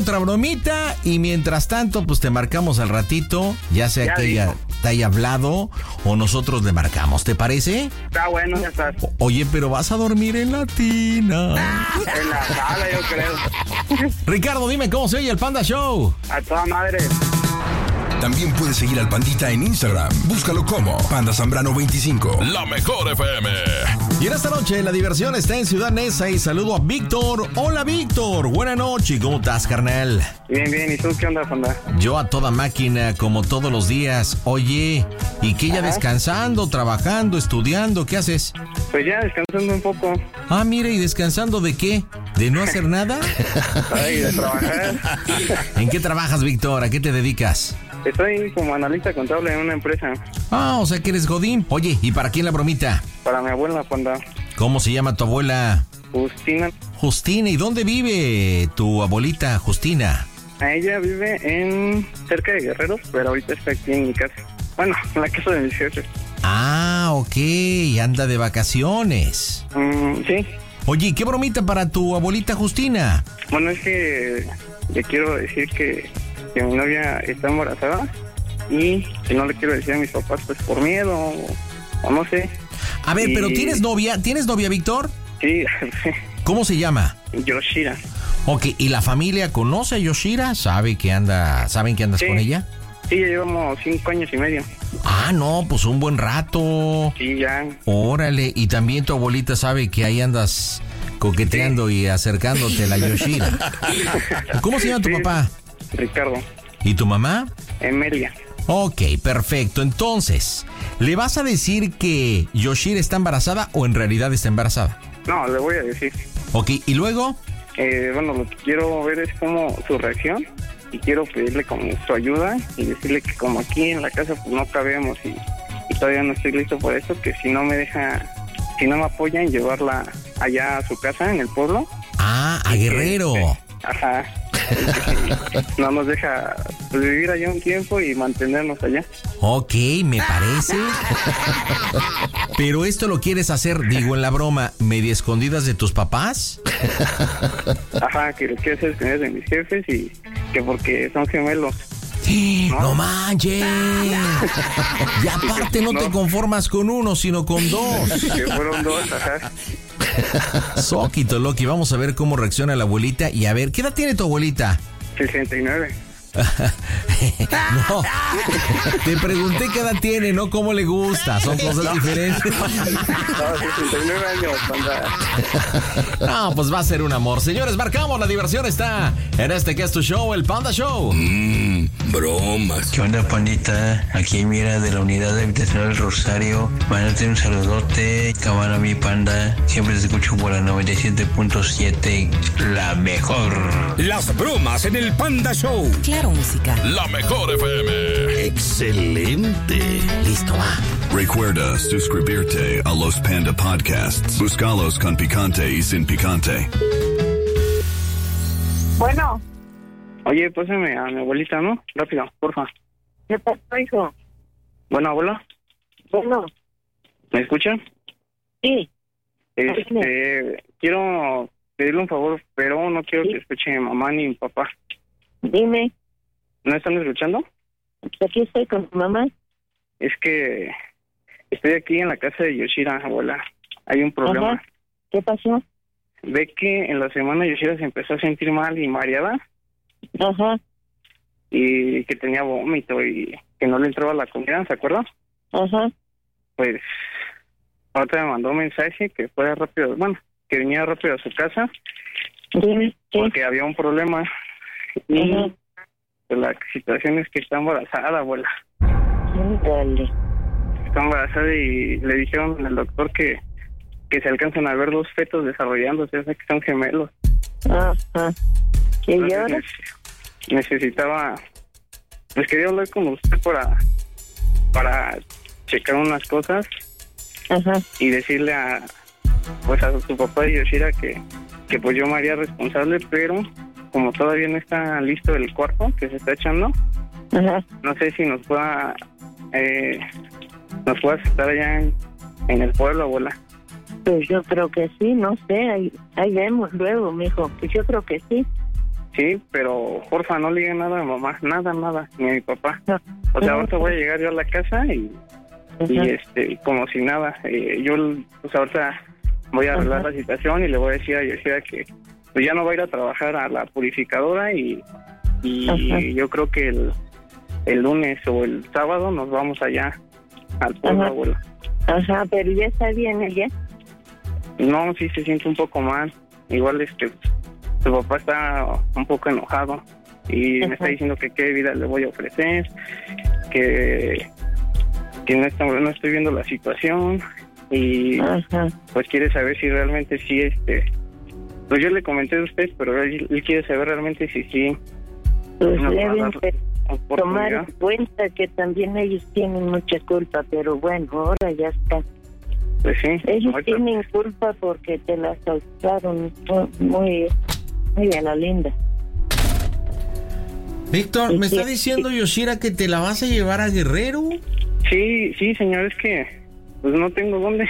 otra bromita y mientras tanto pues te marcamos al ratito, ya sea Ya que dijo. ella te haya hablado o nosotros le marcamos, ¿te parece? Está bueno, ya estás. Oye, pero vas a dormir en la tina. En la sala, yo creo. Ricardo, dime cómo se oye el Panda Show. A toda madre. También puedes seguir al Pandita en Instagram. Búscalo como Panda Zambrano 25. La mejor FM. Y en esta noche la diversión está en Ciudad Neza y saludo a Víctor. Hola Víctor, buena noche, ¿cómo estás, carnal? Bien, bien. ¿Y tú qué onda, Panda? Yo a toda máquina, como todos los días. Oye, ¿y qué ya Ajá. descansando, trabajando, estudiando? ¿Qué haces? Pues ya descansando un poco. Ah, mire, ¿y descansando de qué? ¿De no hacer nada? Ay, de trabajar. ¿En qué trabajas, Víctor? ¿A qué te dedicas? Estoy como analista contable en una empresa. Ah, o sea que eres godín. Oye, ¿y para quién la bromita? Para mi abuela, Panda. ¿Cómo se llama tu abuela? Justina. Justina, ¿y dónde vive tu abuelita Justina? Ella vive en cerca de Guerreros, pero ahorita está aquí en mi casa. Bueno, en la casa de mis jefes. Ah, ok, anda de vacaciones. Sí. Oye, ¿y qué bromita para tu abuelita Justina? Bueno, es que le quiero decir que mi novia está embarazada y que no le quiero decir a mis papás pues por miedo o no sé. A ver, Y- pero ¿tienes novia, Víctor? Sí, ¿Cómo se llama? Yoshira. Ok, ¿y la familia conoce a Yoshira? ¿Saben que andas Sí. con ella? Sí, ya llevamos 5 años y medio. Ah, no, pues un buen rato. Sí, ya. Órale, y también tu abuelita sabe que ahí andas coqueteando y acercándote a la Yoshira. ¿Cómo se llama tu Sí. papá? Ricardo. ¿Y tu mamá? Emelia. Ok, perfecto. Entonces, ¿le vas a decir que Yoshira está embarazada o en realidad está embarazada? No, le voy a decir. Ok, ¿y luego? Bueno, lo que quiero ver es como su reacción y quiero pedirle como su ayuda y decirle que como aquí en la casa pues no cabemos y todavía no estoy listo por eso, que si no me deja, si no me apoyan, llevarla allá a su casa en el pueblo. Ah, a Guerrero. Ajá. No nos deja pues, vivir allá un tiempo y mantenernos allá. Ok, me parece. Pero esto lo quieres hacer, digo en la broma, medio escondidas de tus papás. Ajá, que lo quiero hacer con de mis jefes y que porque son gemelos. No manches. Y aparte no te conformas con uno, sino con dos. Que fueron 2, ajá. Soquito Loki, vamos a ver cómo reacciona la abuelita y a ver, ¿qué edad tiene tu abuelita? 69. No, te pregunté qué edad tiene, no cómo le gusta, son cosas diferentes. No, 69 años, Panda. No, pues va a ser un amor. Señores, marcamos, la diversión está en este que es tu show, el Panda Show. Bromas. ¿Qué onda, pandita? Aquí mira de la unidad habitacional Rosario. Mándate un saludote, cámara mi panda. Siempre te escucho por la 97.7, la mejor. Las bromas en el Panda Show. Claro, música. La mejor FM. Excelente. Listo, va. Recuerda suscribirte a los Panda Podcasts. Búscalos con picante y sin picante. Bueno, Oye, pásame a mi abuelita, ¿no? Rápido, porfa. ¿qué pasó, hijo? Bueno, abuela, Bueno, ¿me escuchan? sí, Quiero pedirle un favor, pero no quiero Sí. que escuche mi mamá ni mi papá. dime, ¿No están escuchando? aquí estoy con tu mamá. Es que estoy aquí en la casa de Yoshira, abuela. Hay un problema. Ajá. ¿Qué pasó? Ve que en la semana Yoshira se empezó a sentir mal y mareada Ajá, y que tenía vómito y que no le entraba la comida, ¿se acuerda? ajá, Pues ahorita me mandó un mensaje que fuera rápido, bueno, que viniera rápido a su casa dime, ¿qué? porque había un problema y Ajá. pues, la situación es que está embarazada, abuela. Dale. Está embarazada y le dijeron al doctor que se alcanzan a ver 2 fetos desarrollándose, o sea que son gemelos. Ajá. ¿Y Entonces, ahora? necesitaba, pues quería hablar con usted para checar unas cosas Ajá, y decirle a su papá de Yoshira que pues yo me haría responsable, pero como todavía no está listo el cuarto que se está echando, ajá. no sé si nos pueda aceptar allá en el pueblo, abuela. Pues yo creo que sí, no sé, ahí vemos luego, mijo. Pues yo creo que sí. Sí, pero porfa, no le digan nada a mamá, nada, ni a mi papá. O sea, ahorita voy a llegar yo a la casa y como si nada. Yo, pues ahorita voy a arreglar la situación y le voy a decir a Yoshira que pues ya no va a ir a trabajar a la purificadora y yo creo que el lunes o el sábado nos vamos allá al pueblo, abuela. Ajá, pero ya está bien ella. No, sí se siente un poco mal. Igual su papá está un poco enojado y me está diciendo que qué vida le voy a ofrecer, que no estoy viendo la situación y pues quiere saber si realmente sí pues yo le comenté a usted, pero él quiere saber realmente si sí pues deben tomar en cuenta que también ellos tienen mucha culpa, pero bueno, ahora ya está. Pues sí. Ellos tienen culpa porque te la saltaron muy a la linda. Víctor, ¿me está diciendo Yoshira que te la vas a llevar a Guerrero? Sí, señor, es que pues no tengo dónde.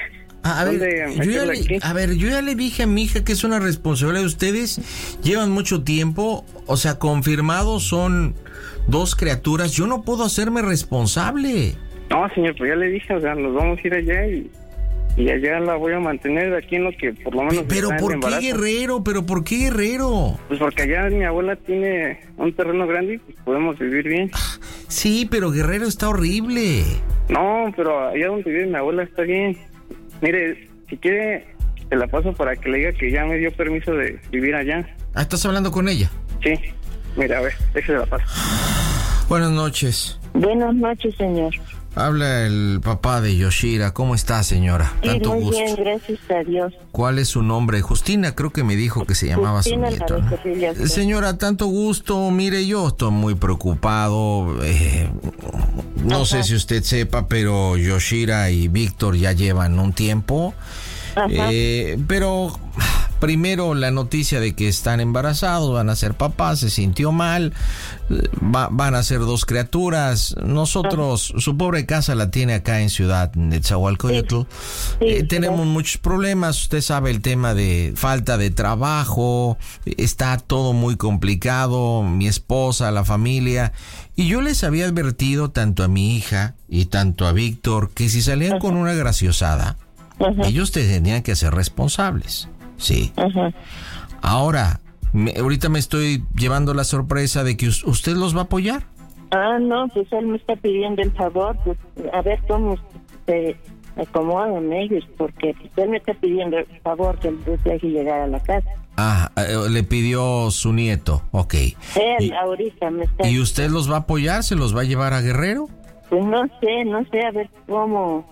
Yo ya le dije a mi hija que es una responsabilidad de ustedes. Llevan mucho tiempo, o sea, confirmados son 2 criaturas. Yo no puedo hacerme responsable. No, señor, pues ya le dije, o sea, nos vamos a ir allá y allá la voy a mantener aquí en lo que por lo menos... ¿Pero por qué Guerrero? Pues porque allá mi abuela tiene un terreno grande y pues podemos vivir bien. Sí, pero Guerrero está horrible. No, pero allá donde vive mi abuela está bien. Mire, si quiere, te la paso para que le diga que ya me dio permiso de vivir allá. Ah, ¿estás hablando con ella? Sí. Mira, a ver, déjese la paso. Buenas noches. Buenas noches, señor. Habla el papá de Yoshira. ¿Cómo está, señora? Tanto muy gusto. Bien, gracias a Dios. ¿Cuál es su nombre? Justina, creo que me dijo que se llamaba Justina, su nieto, ¿no? Señora, tanto gusto. Mire, yo estoy muy preocupado. No sé si usted sepa, pero Yoshira y Víctor ya llevan un tiempo. Pero primero la noticia de que están embarazados, van a ser papás, se sintió mal, van a ser 2 criaturas. Nosotros, su pobre casa la tiene acá en Ciudad Netzahualcóyotl. Tenemos muchos problemas, usted sabe, el tema de falta de trabajo, está todo muy complicado, mi esposa, la familia. Y yo les había advertido tanto a mi hija y tanto a Víctor que si salían con una graciosada, ellos tenían que ser responsables. Sí. Ahora, ahorita me estoy llevando la sorpresa de que usted los va a apoyar. No, pues él me está pidiendo el favor, pues a ver cómo se acomodan ellos, porque pues, él me está pidiendo el favor que les deje llegar a la casa. Le pidió su nieto, ok. Él ahorita me está... ¿Y usted los va a apoyar? ¿Se los va a llevar a Guerrero? Pues no sé, a ver cómo...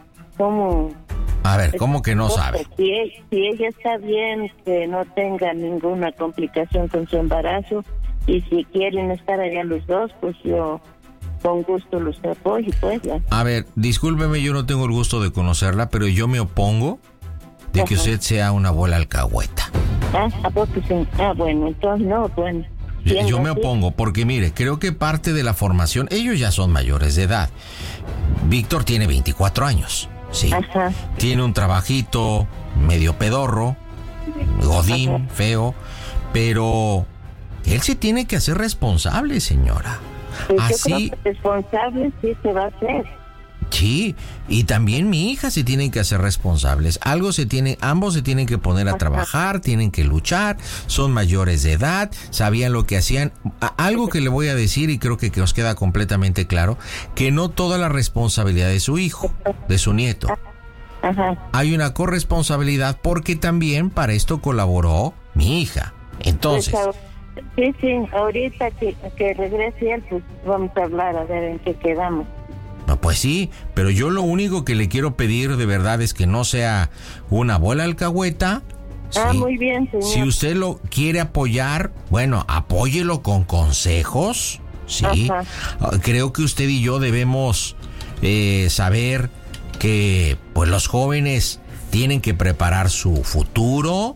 A ver, ¿cómo que no sabe? Si ella está bien, que no tenga ninguna complicación con su embarazo, y si quieren estar allá los 2, pues yo con gusto los apoyo, pues ya. A ver, discúlpeme, yo no tengo el gusto de conocerla, pero yo me opongo de que usted sea una abuela alcahueta. ¿A poco sí? Bueno, entonces no, bueno. Yo me opongo porque, mire, creo que parte de la formación, ellos ya son mayores de edad. Víctor tiene 24 años. Sí, tiene un trabajito medio pedorro, godín, feo, pero él se tiene que hacer responsable, señora. Pues así, yo creo que responsable sí se va a hacer. Sí, y también mi hija se tienen que hacer responsables. Ambos se tienen que poner a trabajar, tienen que luchar, son mayores de edad, sabían lo que hacían. Algo que le voy a decir y creo que os queda completamente claro, que no toda la responsabilidad de su hijo, de su nieto. Hay una corresponsabilidad porque también para esto colaboró mi hija. Entonces... Sí, ahorita que regrese él, pues vamos a hablar a ver en qué quedamos. Pues sí, pero yo lo único que le quiero pedir de verdad es que no sea una abuela alcahueta. Sí. Muy bien, señor. Si usted lo quiere apoyar, bueno, apóyelo con consejos, sí. Creo que usted y yo debemos saber que pues los jóvenes tienen que preparar su futuro,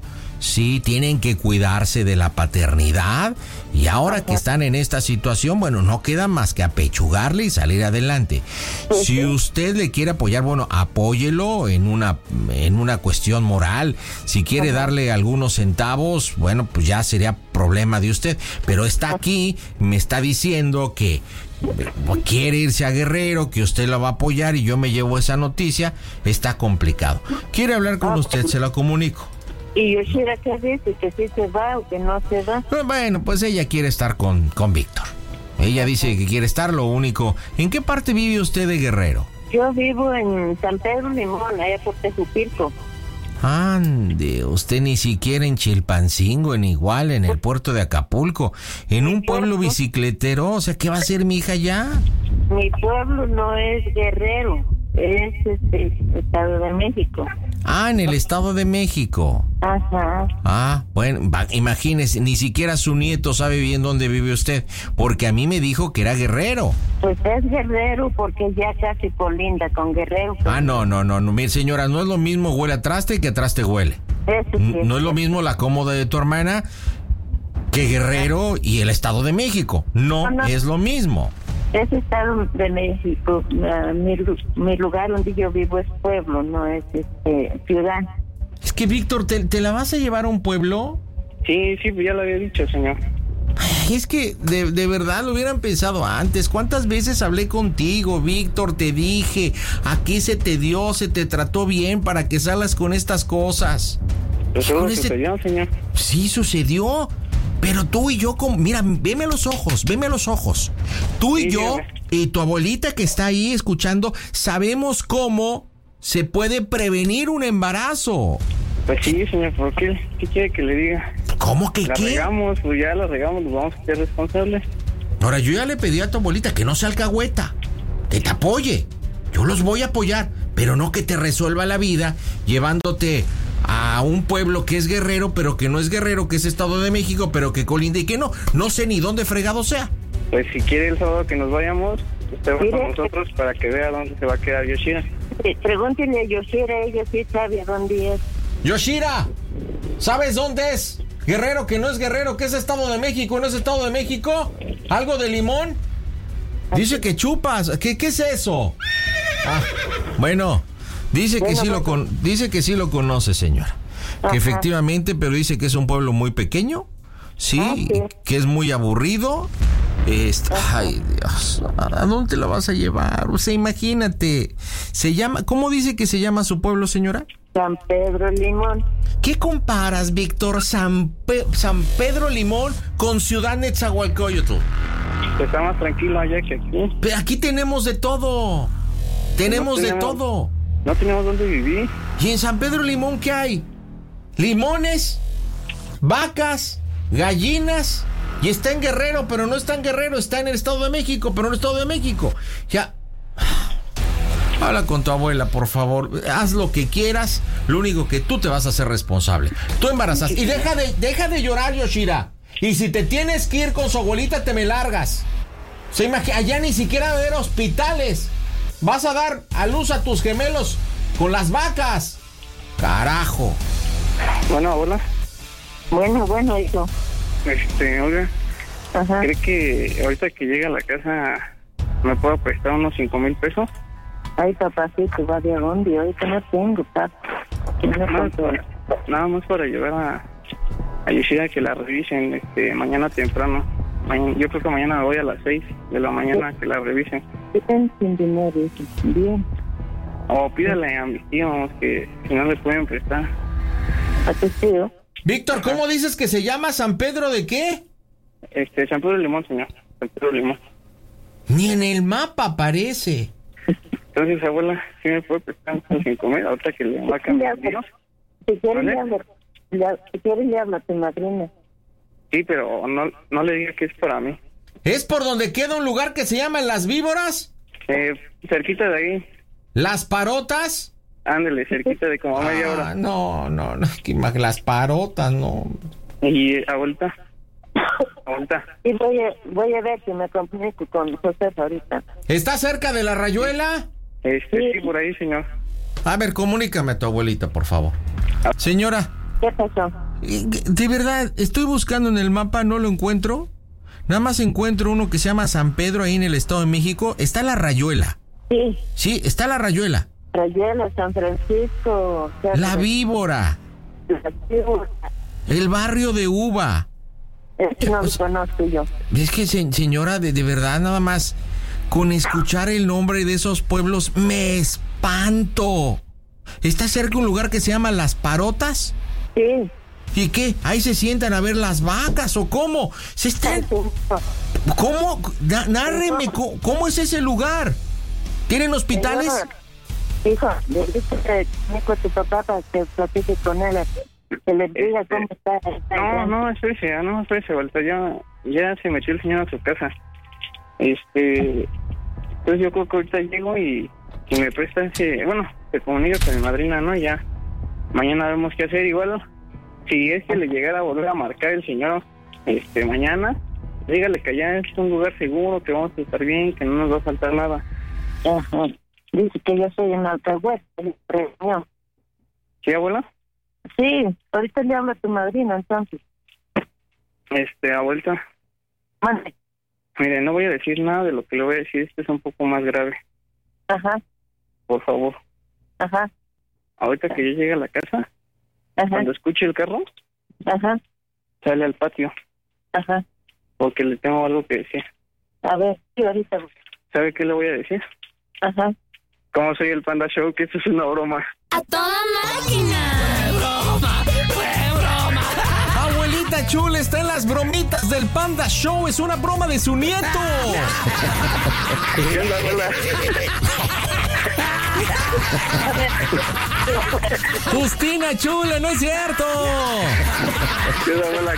Sí, tienen que cuidarse de la paternidad y ahora que están en esta situación, bueno, no queda más que apechugarle y salir adelante. Si usted le quiere apoyar, bueno, apóyelo en una cuestión moral. Si quiere darle algunos centavos, bueno, pues ya sería problema de usted. Pero está aquí, me está diciendo que quiere irse a Guerrero, que usted la va a apoyar y yo me llevo esa noticia. Está complicado. ¿Quiere hablar con usted? Se lo comunico. ¿Y Yoshira qué dice? ¿Que sí se va o que no se va? Bueno, pues ella quiere estar con Víctor. Ella dice que quiere estar, lo único. ¿En qué parte vive usted de Guerrero? Yo vivo en San Pedro Limón, allá por Tejupilco. Ande, usted ni siquiera en Chilpancingo, en Iguala, en el puerto de Acapulco, en un pueblo bicicletero. O sea, ¿qué va a hacer mi hija ya? Mi pueblo no es Guerrero, es Estado de México. Ah, en el Estado de México. Ajá. Ah, bueno, imagínese, ni siquiera su nieto sabe bien dónde vive usted, porque a mí me dijo que era Guerrero. Pues es Guerrero porque ya casi colinda con Guerrero. Ah, no, mire, señora, no es lo mismo huele a traste que a traste huele. Eso sí. No es lo mismo la cómoda de tu hermana que Guerrero y el Estado de México. No es lo mismo. Es Estado de México. Mi lugar donde yo vivo es pueblo, no es ciudad. Es que, Víctor, ¿te la vas a llevar a un pueblo? Sí, pues ya lo había dicho, señor. Ay, es que de verdad lo hubieran pensado antes. ¿Cuántas veces hablé contigo, Víctor? Te dije, aquí se te dio, se te trató bien para que salgas con estas cosas. Pues todo sucedió, señor. Sí, sucedió. Pero tú y yo, mira, veme a los ojos. Tú y yo y tu abuelita que está ahí escuchando, sabemos cómo se puede prevenir un embarazo. Pues sí, señor, ¿por qué? ¿Qué quiere que le diga? ¿Cómo que la qué? Regamos, pues ya la regamos, nos vamos a ser responsables. Ahora, yo ya le pedí a tu abuelita que no sea alcahueta, que te apoye. Yo los voy a apoyar, pero no que te resuelva la vida llevándote a un pueblo que es Guerrero, pero que no es Guerrero, que es Estado de México, pero que colinda y que no sé ni dónde fregado sea. Pues si quiere el sábado que nos vayamos, usted va con nosotros para que vea dónde se va a quedar Yoshira. Pregúntele a Yoshira, ella sí sabe dónde es. Yoshira, ¿sabes dónde es? Guerrero, que no es Guerrero, que es Estado de México, ¿no es Estado de México? ¿Algo de limón? Dice que chupas. ¿Qué es eso? Ah, bueno, dice que sí lo conoce, señora. Que efectivamente, pero dice que es un pueblo muy pequeño, sí, que es muy aburrido. Ay, Dios, ¿a dónde la vas a llevar? O sea, imagínate. ¿Cómo dice que se llama su pueblo, señora? San Pedro Limón. ¿Qué comparas, Víctor, San Pedro Limón con Ciudad Nezahualcóyotl? Está más tranquilo allá que aquí. Pero aquí tenemos de todo. Tenemos de todo. No tenemos dónde vivir. ¿Y en San Pedro Limón qué hay? Limones, vacas, gallinas. Y está en Guerrero, pero no está en Guerrero. Está en el Estado de México, pero no en el Estado de México. Ya. Habla con tu abuela, por favor. Haz lo que quieras. Lo único que tú te vas a hacer responsable. Tú embarazas. Y deja de llorar, Yoshira. Y si te tienes que ir con su abuelita, te me largas. Se imagina, allá ni siquiera va a haber hospitales. Vas a dar a luz a tus gemelos con las vacas. Carajo. Bueno, abuela. Bueno, hijo. Oiga. Ajá. ¿Cree que ahorita que llegue a la casa me puedo prestar unos 5,000 pesos? Ay, papacito, va de dónde, ahorita no tengo, papá. Nada más para llevar a Yoshira que la revisen mañana temprano. Yo creo que mañana me voy a las 6 de la mañana que la revisen. Están sin dinero, eso. Bien. O pídale a mis tíos que si no le pueden prestar. ¿A tu tío? Víctor, ¿cómo dices que se llama San Pedro de qué? San Pedro Limón, señor. San Pedro Limón. Ni en el mapa aparece. Entonces, abuela, ¿sí me puede prestar 5,000? Ahorita que le va a cambiar. Si quieres, le hablo a tu madrina. Sí, pero no le diga que es para mí. ¿Es por donde queda un lugar que se llama Las Víboras? Cerquita de ahí. ¿Las Parotas? Ándale, cerquita de como media hora. No, Las Parotas, no. Y, abuelita. Y voy a ver si me comunico con José ahorita. ¿Está cerca de La Rayuela? Sí, por ahí, señor. A ver, comunícame a tu abuelita, por favor. Señora. ¿Qué pasó? De verdad, estoy buscando en el mapa, no lo encuentro. Nada más encuentro uno que se llama San Pedro, ahí en el Estado de México. Está La Rayuela. Sí. Sí, está La Rayuela. Rayuela, San Francisco. La Víbora. La Víbora. El barrio de Uva. Ese no lo conozco yo. Es que, señora, de verdad, nada más con escuchar el nombre de esos pueblos me espanto. ¿Está cerca un lugar que se llama Las Parotas? Sí. ¿Y qué? ¿Ahí se sientan a ver las vacas o cómo? ¿Se están...? ¿Cómo? Nárreme, ¿cómo es ese lugar? ¿Tienen hospitales? Hijo, le dice a tu papá para que platique con él, que le diga cómo está. No, espérese, vuelta. Ya se metió el señor a su casa. Entonces yo creo que ahorita llego y me presta se comunica con mi madrina, ¿no? Ya, mañana vemos qué hacer. Igual, si es que le llegara a volver a marcar el señor, mañana, dígale que allá es un lugar seguro, que vamos a estar bien, que no nos va a faltar nada. Ajá. Dice que yo soy un alcahuete. ¿Sí, abuela? Sí, ahorita le hablo a tu madrina, entonces. Abuelita. Mande. Mire, no voy a decir nada de lo que le voy a decir, esto es un poco más grave. Ajá. Por favor. Ajá. Ahorita que yo llegue a la casa, cuando escuche el carro, sale al patio. Ajá. Porque le tengo algo que decir. A ver, sí, ahorita. ¿Sabe qué le voy a decir? Ajá. ¿Cómo soy el Panda Show? Que esto es una broma. ¡A toda máquina! ¡Fue broma! Abuelita chula está en las bromitas del Panda Show. Es una broma de su nieto. ¿Qué onda, abuela? Justina chula, no es cierto. ¿Qué onda, abuela?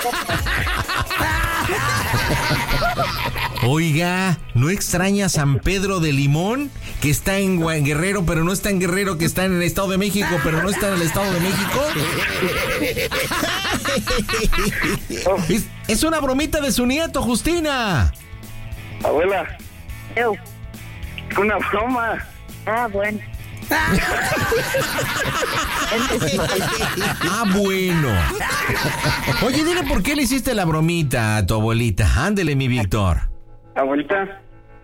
Oiga, ¿no extraña San Pedro de Limón? Que está en Guerrero, pero no está en Guerrero, que está en el Estado de México, pero no está en el Estado de México. Es una bromita de su nieto, Justina. Abuela. Una broma. Ah, bueno. Bueno. Oye, dile por qué le hiciste la bromita a tu abuelita. Ándele, mi Víctor. Abuelita,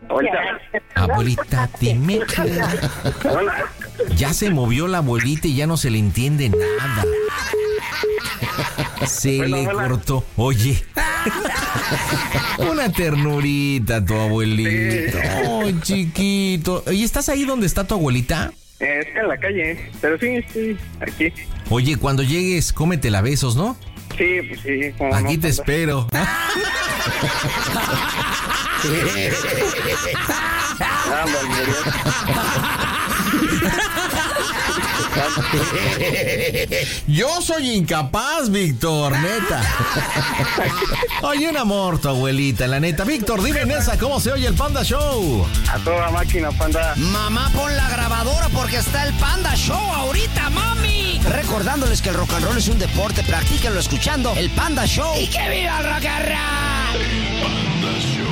dime. Ya se movió la abuelita y ya no se le entiende nada. Se le cortó. Oye. Una ternurita tu abuelito. Oh, chiquito. ¿Y estás ahí donde está tu abuelita? Está en la calle, pero sí, estoy aquí. Oye, cuando llegues, cómetela besos, ¿no? Sí, pues sí. Aquí te espero. Yo soy incapaz, Víctor, neta. Oye, un amor tu abuelita, la neta. Víctor, dime, Nessa, ¿cómo se oye el Panda Show? A toda máquina, Panda. Mamá, pon la grabadora porque está el Panda Show ahorita, mami. Recordándoles que el rock and roll es un deporte, practíquenlo escuchando el Panda Show. ¡Y que viva el rock and roll! Panda Show.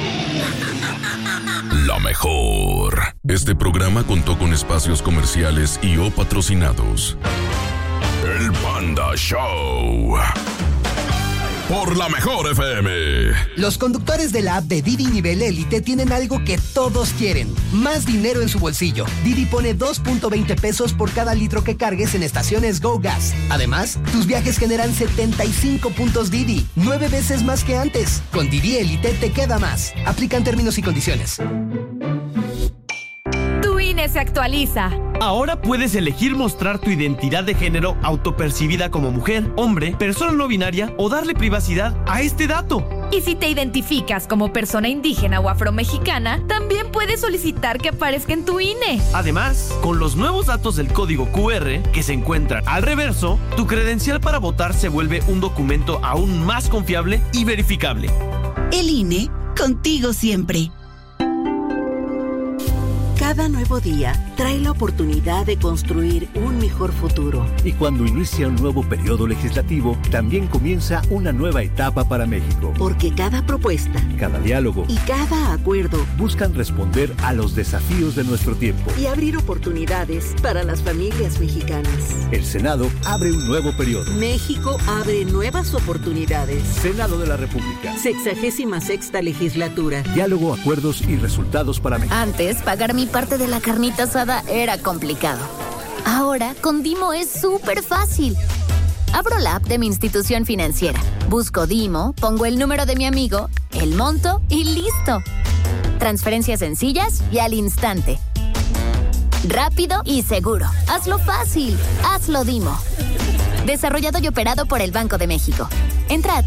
La mejor. Este programa contó con espacios comerciales y o patrocinados. El Panda Show. Por la mejor FM. Los conductores de la app de Didi Nivel Élite tienen algo que todos quieren: más dinero en su bolsillo. Didi pone 2.20 pesos por cada litro que cargues en estaciones Go Gas. Además, tus viajes generan 75 puntos Didi, 9 veces más que antes. Con Didi Élite te queda más. Aplican términos y condiciones. Tu INE se actualiza. Ahora puedes elegir mostrar tu identidad de género autopercibida como mujer, hombre, persona no binaria o darle privacidad a este dato. Y si te identificas como persona indígena o afromexicana, también puedes solicitar que aparezca en tu INE. Además, con los nuevos datos del código QR que se encuentran al reverso, tu credencial para votar se vuelve un documento aún más confiable y verificable. El INE, contigo siempre. Cada nuevo día trae la oportunidad de construir un mejor futuro. Y cuando inicia un nuevo periodo legislativo, también comienza una nueva etapa para México. Porque cada propuesta, cada diálogo y cada acuerdo buscan responder a los desafíos de nuestro tiempo y abrir oportunidades para las familias mexicanas. El Senado abre un nuevo periodo. México abre nuevas oportunidades. Senado de la República. 66ª legislatura. Diálogo, acuerdos y resultados para México. Antes, pagar mi parte de la carnita asada era complicado. Ahora, con Dimo es súper fácil. Abro la app de mi institución financiera, busco Dimo, pongo el número de mi amigo, el monto y ¡listo! Transferencias sencillas y al instante. Rápido y seguro. Hazlo fácil. Hazlo Dimo. Desarrollado y operado por el Banco de México. Entra a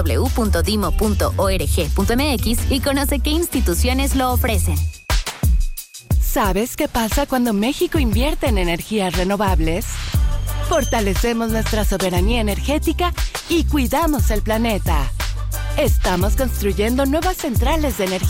www.dimo.org.mx y conoce qué instituciones lo ofrecen. ¿Sabes qué pasa cuando México invierte en energías renovables? Fortalecemos nuestra soberanía energética y cuidamos el planeta. Estamos construyendo nuevas centrales de energía